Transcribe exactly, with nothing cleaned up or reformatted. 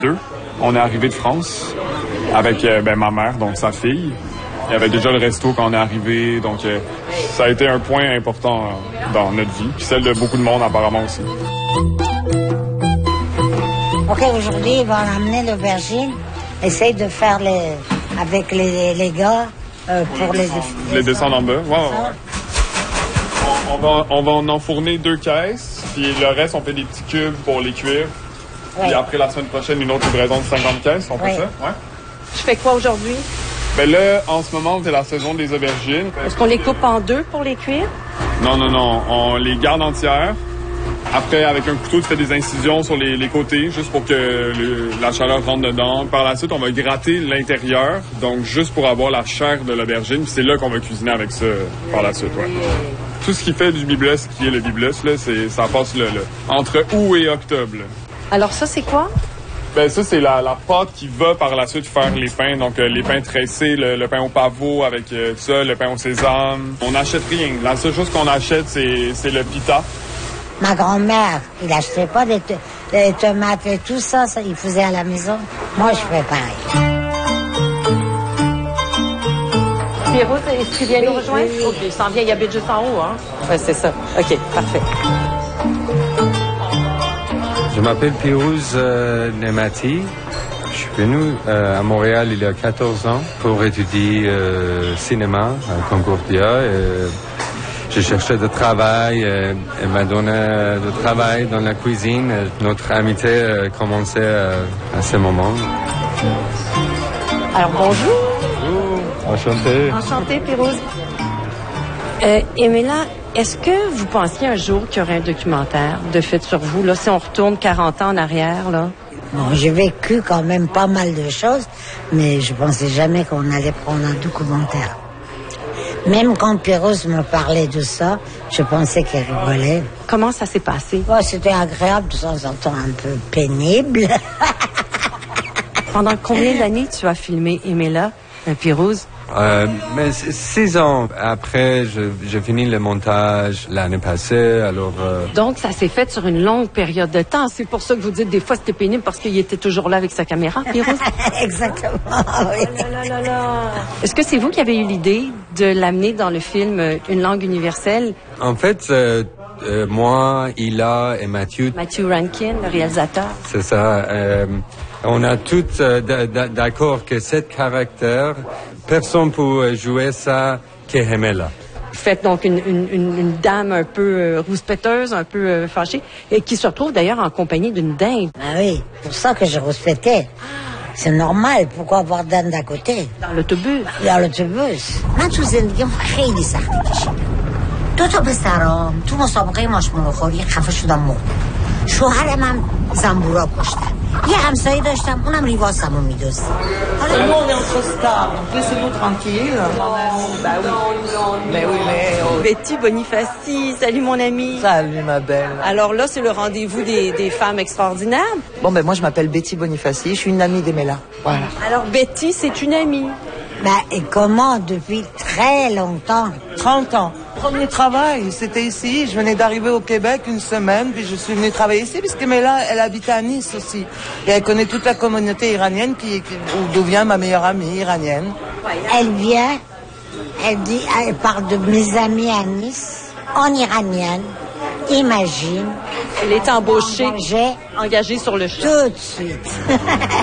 Deux. On est arrivé de France avec euh, ben, ma mère, donc sa fille. Il y avait déjà le resto quand on est arrivé, donc euh, ça a été un point important euh, dans notre vie, puis celle de beaucoup de monde apparemment aussi. OK, aujourd'hui, ils vont amener l'aubergine. Essaye de faire les avec les, les gars euh, pour, pour les, les, les descendre en bas. Ouais, ouais, ouais. On, on, va, on va en enfourner deux caisses, puis le reste, on fait des petits cubes pour les cuire. Oui. Puis après, la semaine prochaine, une autre livraison de cinquante caisses. On fait oui. ça? Ouais. Je fais quoi aujourd'hui? Ben là, en ce moment, c'est la saison des aubergines. Est-ce qu'on les coupe en deux pour les cuire? Non, non, non. On les garde entières. Après, avec un couteau, tu fais des incisions sur les, les côtés, juste pour que le, la chaleur rentre dedans. Par la suite, on va gratter l'intérieur, donc juste pour avoir la chair de l'aubergine. Puis c'est là qu'on va cuisiner avec ça par la suite, ouais. Tout ce qui fait du biblos, qui est le biblos, là, c'est, ça passe le, le, entre août et octobre. Là. Alors ça, c'est quoi? Ben ça, c'est la, la pâte qui va par la suite faire les pains. Donc, euh, les pains tressés, le, le pain au pavot avec euh, ça, le pain au sésame. On n'achète rien. La seule chose qu'on achète, c'est, c'est le pita. Ma grand-mère, il n'achetait pas des, t- des tomates et tout ça, ça, il faisait à la maison. Moi, je fais pareil. Pierrot, est-ce qu'il vient oui, nous rejoindre? Oui, oui. OK, il s'en vient, il habite juste en haut, hein? Oui, c'est ça. OK, parfait. Je m'appelle Pérouse euh, Nemati. Je suis venu euh, à Montréal il y a quatorze ans pour étudier euh, cinéma à Concordia. Euh, je cherchais de travail. Euh, elle m'a donné euh, de travail dans la cuisine. Notre amitié euh, commençait euh, à ce moment. Alors, bonjour. Bonjour. Enchanté. Enchanté, Pérouse. Euh, Emela, est-ce que vous pensiez un jour qu'il y aurait un documentaire de fait sur vous, là, si on retourne quarante ans en arrière, là? Bon, j'ai vécu quand même pas mal de choses, mais je pensais jamais qu'on allait prendre un documentaire. Même quand Pérouse me parlait de ça, je pensais qu'elle rigolait. Comment ça s'est passé? Ouais, c'était agréable, de temps en temps un peu pénible. Pendant combien d'années tu as filmé Emela, Pérouse? Euh, mais six ans après, je, j'ai fini le montage l'année passée, alors... Euh... Donc, ça s'est fait sur une longue période de temps. C'est pour ça que vous dites des fois c'était pénible parce qu'il était toujours là avec sa caméra, Pérouse? Exactement, oui. Oh là là là là. Est-ce que c'est vous qui avez eu l'idée de l'amener dans le film Une langue universelle? En fait, euh, euh, moi, Hila et Mathieu... Matthew Rankin, le réalisateur. C'est ça. Euh, on a tous euh, d- d- d'accord que cet caractère... Personne peut jouer ça qu'Emela. Vous faites donc une, une, une, une dame un peu euh, rouspéteuse, un peu euh, fâchée, et qui se retrouve d'ailleurs en compagnie d'une dinde. Ah oui, c'est pour ça que je rouspétais. C'est normal, pourquoi avoir dinde à côté? Dans l'autobus. Dans l'autobus. من تو زندگیم خیلی سختی کشیدم. دو تا پسرام تو مسابقه ماشمون خوری خفه شدم مرد. شوهرم هم زنبورا کشتن. یه همسایه داشتم اونم ریواسمو میدوزید. حالا nous on est entre stars, donc laissez-nous tranquille. Bah oui. Mais oui, mais oh. Betty Bonifaci, salut mon amie. Salut ma belle. Alors là, c'est le rendez-vous des, des femmes extraordinaires. Bon ben moi je m'appelle Betty Bonifaci, je suis une amie d'Emela. Voilà. Alors Betty, c'est une amie. Ben, et comment depuis très longtemps? trente ans. Premier travail, c'était ici. Je venais d'arriver au Québec une semaine, puis je suis venue travailler ici, parce que Mela, elle habite à Nice aussi. Et elle connaît toute la communauté iranienne, qui, qui, d'où vient ma meilleure amie iranienne. Elle vient, elle dit, elle parle de mes amis à Nice, en iranienne. Imagine. Elle est embauchée, engagée, engagée sur le champ. Tout de suite.